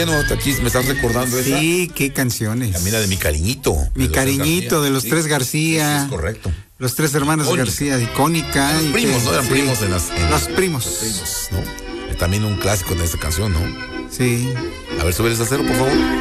Bueno, aquí me estás recordando esa. Sí, qué canciones. Camina de Mi Cariñito. Mi Cariñito, de los Tres García. Sí, es correcto. Los Tres Hermanos Icónica. García, icónica. Los primos, ¿no? Eran primos en las... Los primos. Los primos, ¿no? También un clásico de esta canción, ¿no? Sí. A ver, súbeles a cero, por favor.